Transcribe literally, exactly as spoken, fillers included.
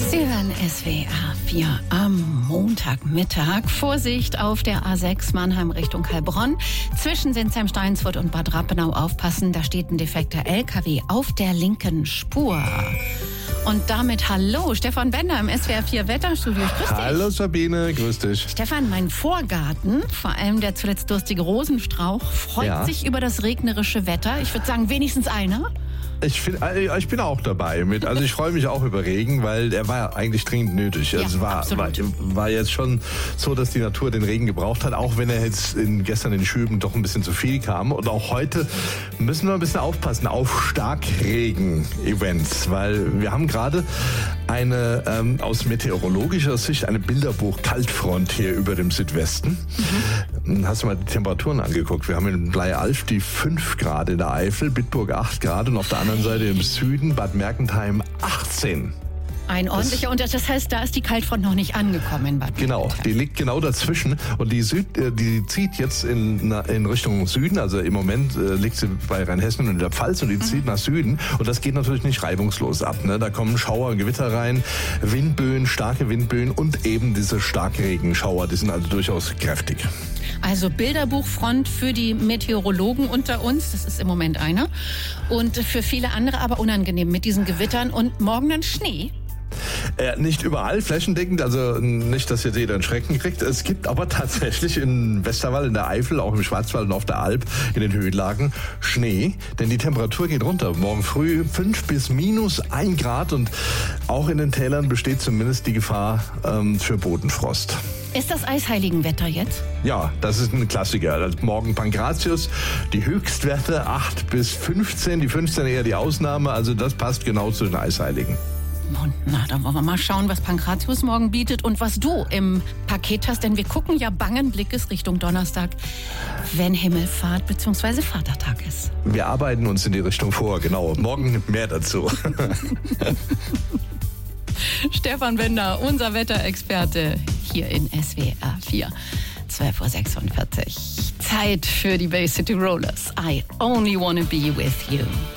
Sie hören S W R vier am Montagmittag. Vorsicht auf der A sechs Mannheim Richtung Heilbronn. Zwischen Sinsheim, Steinsfurt und Bad Rappenau aufpassen. Da steht ein defekter L K W auf der linken Spur. Und damit hallo, Stefan Bender im S W R vier Wetterstudio. Grüß dich. Hallo Sabine, grüß dich. Stefan, mein Vorgarten, vor allem der zuletzt durstige Rosenstrauch, freut Ja. sich über das regnerische Wetter. Ich würde sagen, wenigstens einer. Ich, find, ich bin auch dabei mit. Also ich freue mich auch über Regen, weil der war eigentlich dringend nötig. Ja, es war, war, war jetzt schon so, dass die Natur den Regen gebraucht hat, auch wenn er jetzt in, gestern in Schüben doch ein bisschen zu viel kam. Und auch heute müssen wir ein bisschen aufpassen auf Starkregen-Events, weil wir haben gerade eine ähm, aus meteorologischer Sicht eine Bilderbuch-Kaltfront hier über dem Südwesten. Mhm. Hast du mal die Temperaturen angeguckt? Wir haben in Bleialf die fünf Grad in der Eifel, Bitburg acht Grad und auf der anderen Seite im Süden Bad Mergentheim achtzehn. Ein ordentlicher Unterschied. Das heißt, da ist die Kaltfront noch nicht angekommen in Bad Genau, Mergentheim. die liegt genau dazwischen und die, Süd, äh, die zieht jetzt in, in Richtung Süden, also im Moment äh, liegt sie bei Rheinhessen und in der Pfalz und die mhm. zieht nach Süden und das geht natürlich nicht reibungslos ab. Ne? Da kommen Schauer, Gewitter rein, Windböen, starke Windböen und eben diese Starkregenschauer, die sind also durchaus kräftig. Also Bilderbuchfront für die Meteorologen unter uns, das ist im Moment einer, und für viele andere aber unangenehm mit diesen Gewittern und morgen dann Schnee. Äh, nicht überall flächendeckend, also nicht, dass jetzt jeder einen Schrecken kriegt. Es gibt aber tatsächlich in Westerwald, in der Eifel, auch im Schwarzwald und auf der Alp, in den Höhenlagen Schnee. Denn die Temperatur geht runter. Morgen früh fünf bis minus ein Grad und auch in den Tälern besteht zumindest die Gefahr ähm, für Bodenfrost. Ist das Eisheiligenwetter jetzt? Ja, das ist ein Klassiker. Also morgen Pankratius, die Höchstwerte acht bis fünfzehn, die fünfzehn eher die Ausnahme, also das passt genau zu den Eisheiligen. Und na, dann wollen wir mal schauen, was Pankratius morgen bietet und was du im Paket hast, denn wir gucken ja bangen Blickes Richtung Donnerstag, wenn Himmelfahrt bzw. Vatertag ist. Wir arbeiten uns in die Richtung vor, genau. Morgen mehr dazu. Stefan Bender, unser Wetterexperte hier in S W R vier. zwölf Uhr sechsundvierzig. Zeit für die Bay City Rollers. I only wanna be with you.